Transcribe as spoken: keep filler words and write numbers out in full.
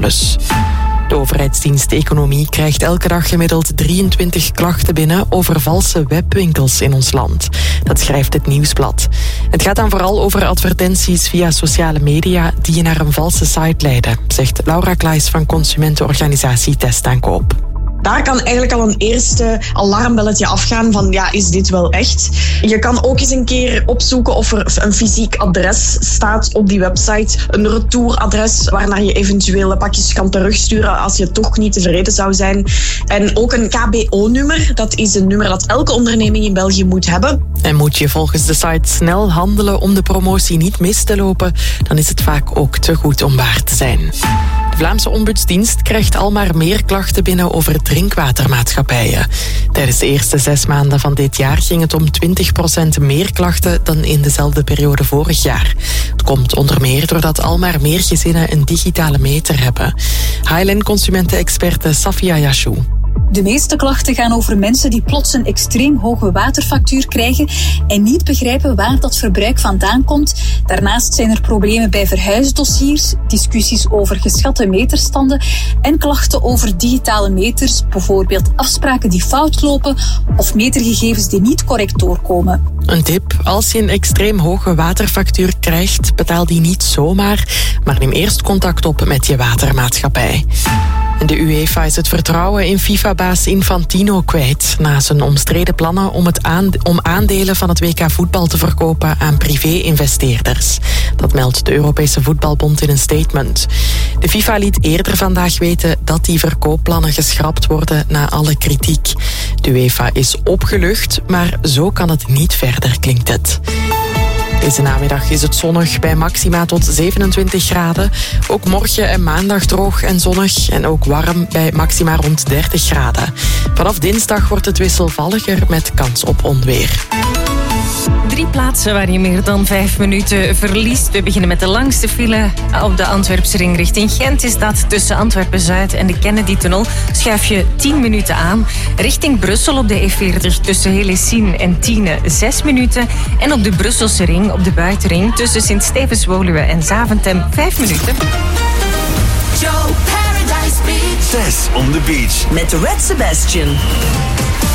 Plus. De overheidsdienst Economie krijgt elke dag gemiddeld drieëntwintig klachten binnen over valse webwinkels in ons land. Dat schrijft het Nieuwsblad. Het gaat dan vooral over advertenties via sociale media die je naar een valse site leiden, zegt Laura Klaes van consumentenorganisatie Testaankoop. Daar kan eigenlijk al een eerste alarmbelletje afgaan van ja, is dit wel echt? Je kan ook eens een keer opzoeken of er een fysiek adres staat op die website. Een retouradres waarnaar je eventuele pakjes kan terugsturen als je toch niet tevreden zou zijn. En ook een K B O-nummer. Dat is een nummer dat elke onderneming in België moet hebben. En moet je volgens de site snel handelen om de promotie niet mis te lopen, dan is het vaak ook te goed om waar te zijn. De Vlaamse ombudsdienst krijgt al maar meer klachten binnen over drinkwatermaatschappijen. Tijdens de eerste zes maanden van dit jaar ging het om twintig procent meer klachten dan in dezelfde periode vorig jaar. Het komt onder meer doordat al maar meer gezinnen een digitale meter hebben. H L N-consumentenexperte Safia Yashou. De meeste klachten gaan over mensen die plots een extreem hoge waterfactuur krijgen en niet begrijpen waar dat verbruik vandaan komt. Daarnaast zijn er problemen bij verhuisdossiers, discussies over geschatte meterstanden en klachten over digitale meters, bijvoorbeeld afspraken die fout lopen of metergegevens die niet correct doorkomen. Een tip, als je een extreem hoge waterfactuur krijgt, betaal die niet zomaar, maar neem eerst contact op met je watermaatschappij. De UEFA is het vertrouwen in FIFA-baas Infantino kwijt na zijn omstreden plannen om, het aande- om aandelen van het W K voetbal te verkopen aan privé-investeerders. Dat meldt de Europese Voetbalbond in een statement. De FIFA liet eerder vandaag weten dat die verkoopplannen geschrapt worden na alle kritiek. De UEFA is opgelucht, maar zo kan het niet verder, klinkt het. Deze namiddag is het zonnig bij maxima tot zevenentwintig graden. Ook morgen en maandag droog en zonnig en ook warm bij maxima rond dertig graden. Vanaf dinsdag wordt het wisselvalliger met kans op onweer. Drie plaatsen waar je meer dan vijf minuten verliest. We beginnen met de langste file op de Antwerpse ring richting Gent. Is dat tussen Antwerpen-Zuid en de Kennedy-tunnel. Schuif je tien minuten aan. Richting Brussel op de E veertig tussen Helessien en Tiene zes minuten. En op de Brusselse ring op de buitenring tussen Sint-Stevens-Woluwe en Zaventem vijf minuten. Joe Paradise Beach. Tess on the beach. Met Red Sebastian.